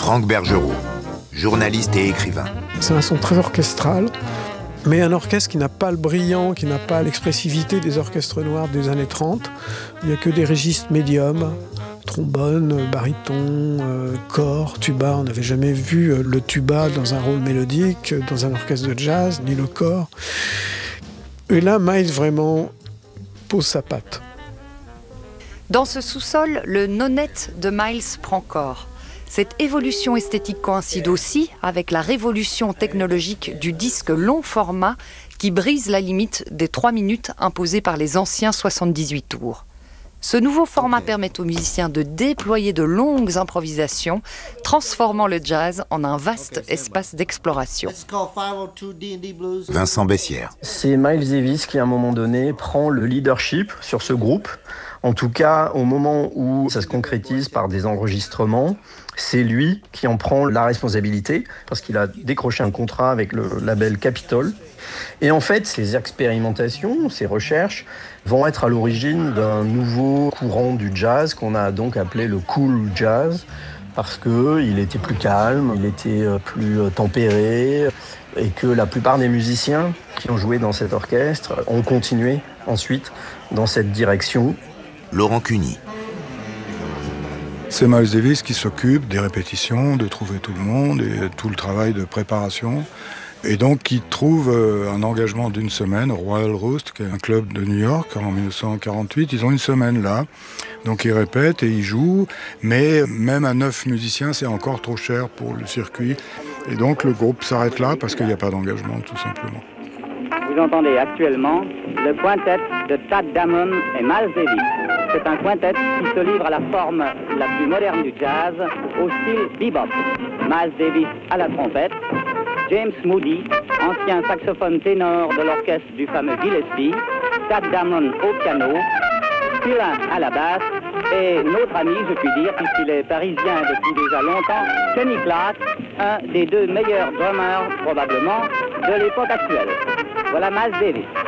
Franck Bergerot, journaliste et écrivain. C'est un son très orchestral, mais un orchestre qui n'a pas le brillant, qui n'a pas l'expressivité des orchestres noirs des années 30. Il n'y a que des registres médiums, trombone, baryton, cor, tuba. On n'avait jamais vu le tuba dans un rôle mélodique, dans un orchestre de jazz, ni le cor. Et là, Miles vraiment pose sa patte. Dans ce sous-sol, le nonette de Miles prend corps. Cette évolution esthétique coïncide aussi avec la révolution technologique du disque long format qui brise la limite des 3 minutes imposée par les anciens 78 tours. Ce nouveau format permet aux musiciens de déployer de longues improvisations, transformant le jazz en un vaste espace d'exploration. Vincent Bessières. C'est Miles Davis qui, à un moment donné, prend le leadership sur ce groupe. En tout cas, au moment où ça se concrétise par des enregistrements, c'est lui qui en prend la responsabilité parce qu'il a décroché un contrat avec le label Capitol. Et en fait, ces expérimentations, ces recherches vont être à l'origine d'un nouveau courant du jazz qu'on a donc appelé le cool jazz parce qu'il était plus calme, il était plus tempéré et que la plupart des musiciens qui ont joué dans cet orchestre ont continué ensuite dans cette direction. Laurent Cuny. C'est Miles Davis qui s'occupe des répétitions, de trouver tout le monde et tout le travail de préparation. Et donc qui trouve un engagement d'une semaine au Royal Roost, qui est un club de New York en 1948. Ils ont une semaine là. Donc ils répètent et ils jouent. Mais même à 9 musiciens, c'est encore trop cher pour le circuit. Et donc le groupe s'arrête là parce qu'il n'y a pas d'engagement tout simplement. Vous entendez actuellement le quintet de Tadd Dameron et Miles Davis. C'est un quintet qui se livre à la forme la plus moderne du jazz, au style bebop. Miles Davis à la trompette, James Moody, ancien saxophone ténor de l'orchestre du fameux Gillespie, Tadd Dameron au piano, Pillin à la basse, et notre ami, je puis dire, puisqu'il est parisien depuis déjà longtemps, Kenny Clarke, un des 2 meilleurs drummers probablement de l'époque actuelle. Voilà Miles Davis.